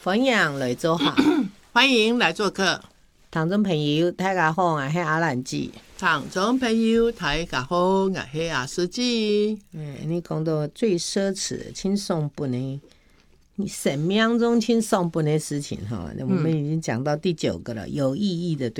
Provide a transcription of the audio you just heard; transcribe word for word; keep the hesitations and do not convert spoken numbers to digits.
欢迎来做客， 欢迎来做客。 听众朋友大家好，我是阿兰姐。 听众朋友大家好，我是阿司机。 嗯，你讲到最奢侈的轻松不能你生命中轻松不的事情哈，我们已经讲到第九个了，有意义的对